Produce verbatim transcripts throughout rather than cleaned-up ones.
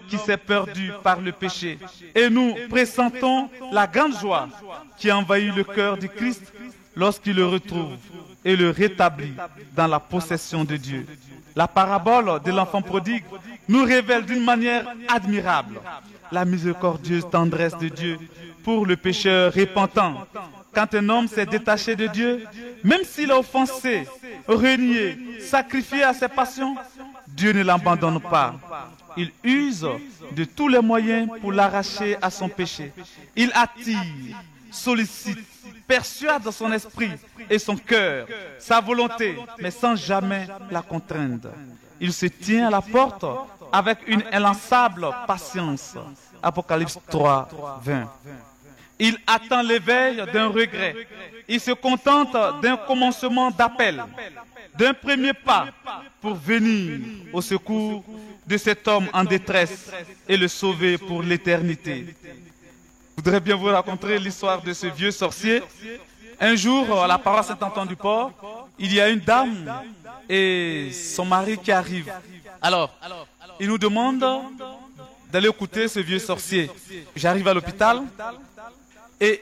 qui s'est perdu par le péché. Et nous pressentons la grande joie qui envahit le cœur du Christ lorsqu'il le retrouve et le rétablit dans la possession de Dieu. La parabole de l'enfant prodigue nous révèle d'une manière admirable la miséricordieuse tendresse de Dieu pour le pécheur repentant. Quand un homme s'est détaché de Dieu, même s'il a offensé, renié, sacrifié à ses passions, Dieu ne l'abandonne pas. Il use de tous les moyens pour l'arracher à son péché. Il attire, sollicite, persuade son esprit et son cœur, sa volonté, mais sans jamais la contraindre. Il se tient à la porte avec une inlassable patience. Apocalypse trois, vingt. Il attend l'éveil d'un regret. Il se contente d'un commencement d'appel, d'un premier pas pour venir au secours de cet homme en détresse et le sauver pour l'éternité. Je voudrais bien vous raconter l'histoire de ce vieux sorcier. Un jour, à la paroisse Saint-Antoine-du-Port, il y a une dame et son mari qui arrivent. Alors, il nous demande d'aller écouter ce vieux sorcier. J'arrive à l'hôpital et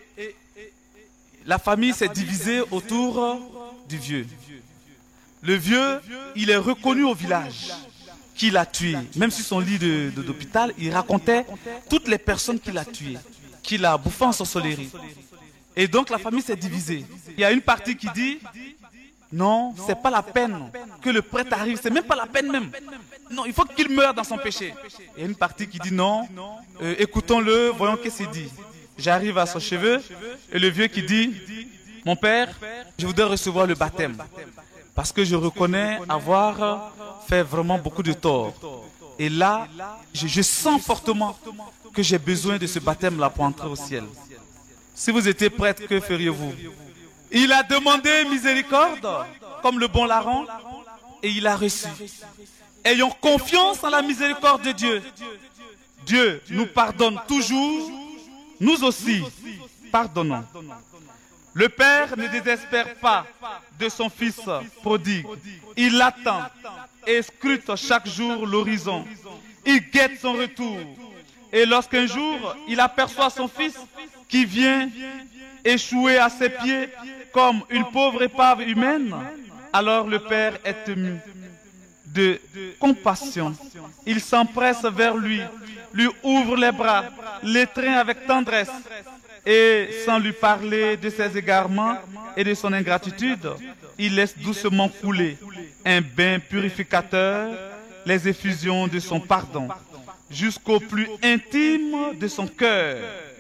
la famille s'est divisée autour du vieux. Le vieux, il est reconnu au village qu'il a tué. Même sur son lit de, de, d'hôpital, il racontait toutes les personnes qu'il a tuées, qu'il a bouffées en sorcellerie. Et donc la famille s'est divisée. Il y a une partie qui dit non, c'est pas la peine que le prêtre arrive, c'est même pas la peine même. Non, il faut qu'il meure dans son péché. Il y a une partie qui dit non, euh, écoutons-le, voyons qu'est-ce qu'il dit. J'arrive à son cheveu et le vieux qui dit mon père, je voudrais recevoir le baptême parce que je reconnais avoir fait vraiment beaucoup de tort. Et là, je, je sens fortement que j'ai besoin de ce baptême-là pour entrer au ciel. Si vous étiez prêtre, que feriez-vous? Il a demandé miséricorde, comme le bon larron, et il a reçu. Ayons confiance en la miséricorde de Dieu. Dieu nous pardonne toujours, nous aussi pardonnons. Le Père ne désespère pas de son Fils prodigue. Il l'attend et scrute chaque jour l'horizon. Il guette son retour. Et lorsqu'un jour, il aperçoit son Fils qui vient échouer à ses pieds comme une pauvre épave humaine, alors le Père est ému de compassion. Il s'empresse vers lui, lui ouvre les bras, l'étreint avec tendresse et sans lui parler de ses égarements et de son ingratitude, il laisse doucement couler un bain purificateur, les effusions de son pardon, jusqu'au plus intime de son cœur.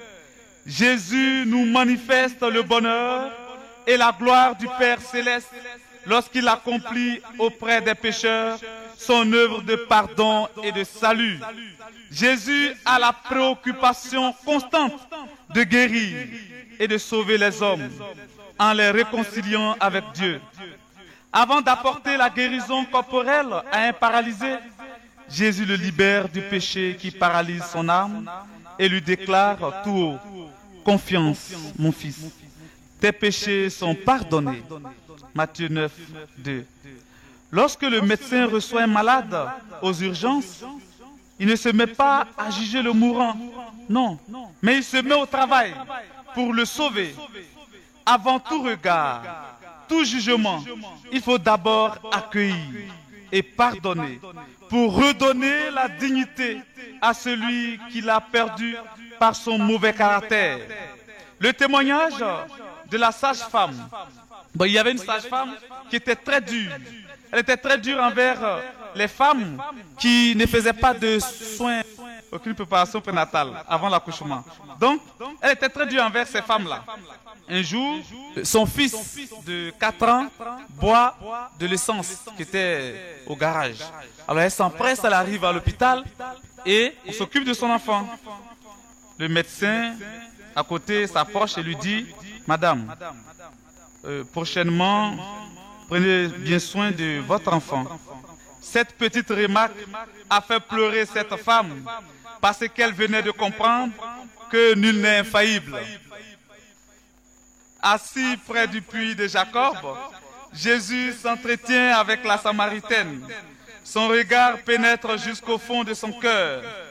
Jésus nous manifeste le bonheur et la gloire du Père Céleste lorsqu'il accomplit auprès des pécheurs son œuvre de pardon et de salut. Jésus a la préoccupation constante de guérir et de sauver les hommes en les réconciliant avec Dieu. Avant d'apporter la guérison corporelle à un paralysé, Jésus le libère du péché qui paralyse son âme et lui déclare tout haut: confiance, mon fils, tes péchés sont pardonnés. Matthieu neuf, deux. Lorsque le médecin reçoit un malade aux urgences, il ne se met pas à juger le mourant, non, mais il se met au travail pour le sauver. Avant tout regard, tout jugement, il faut d'abord accueillir et pardonner pour redonner la dignité à celui qui l'a perdu par son mauvais caractère. Le témoignage de la sage-femme. Bon, il y avait une sage-femme qui était très dure. Elle était très dure envers les femmes qui ne faisaient pas de soins, aucune préparation prénatale avant l'accouchement. Donc, elle était très dure envers ces femmes-là. Un jour, son fils de quatre ans boit de l'essence qui était au garage. Alors elle s'empresse, elle arrive à l'hôpital et on s'occupe de son enfant. Le médecin à côté s'approche et lui dit: Madame, euh, prochainement, prenez bien soin de votre enfant. Cette petite remarque a fait pleurer cette femme parce qu'elle venait de comprendre que nul n'est infaillible. Assis près du puits de Jacob, Jésus s'entretient avec la Samaritaine. Son regard pénètre jusqu'au fond de son cœur.